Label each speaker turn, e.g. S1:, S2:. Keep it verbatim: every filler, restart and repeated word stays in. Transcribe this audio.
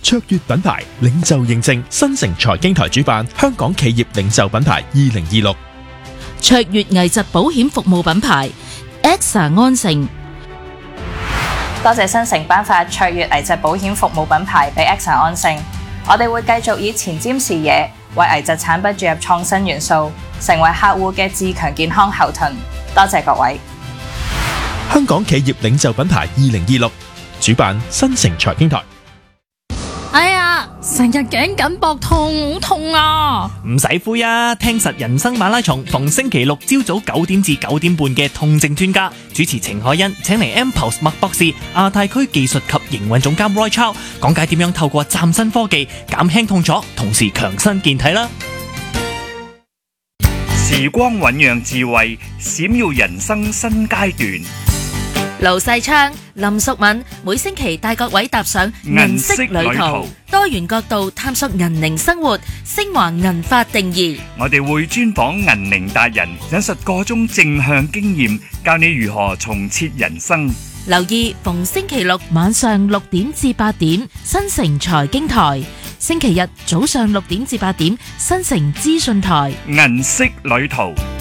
S1: 卓越品牌領袖認證，新城財經台主辦香港企業領袖品牌二零二六。
S2: 卓越危疾保險服務品牌 A X A 安盛。
S3: 多謝新城頒發卓越危疾保險服務品牌俾 A X A 安盛，我哋會繼續以前瞻視野，為危疾產品注入創新元素，成為客戶嘅自強健康後盾。多謝各位。
S1: 香港企業領袖品牌二零二六主辦新城財經台。
S4: 哎呀，成日頸緊膊痛，好痛啊！
S5: 唔使灰啊，聽實人生馬拉松，逢星期六朝早九點至九點半嘅痛症專家主持程海欣，請嚟 M-Pulse 麥博士、亞太區技術及營運總監 Roy Chow 講解點樣透過嶄新科技減輕痛楚，同時強身健體啦。
S6: 時光醞釀智慧，閃耀人生新階段。
S2: 盧世昌、林淑敏每星期帶各位踏上銀色旅途，多元角度探索銀齡生活，升華銀髮定義。
S6: 我哋會專訪銀齡達人，引述個中正向經驗，教你如何重設人生。
S2: 留意逢星期六晚上六點至八點，新城財經台；星期日早上六點至八點，新城資訊台。
S6: 銀色旅途。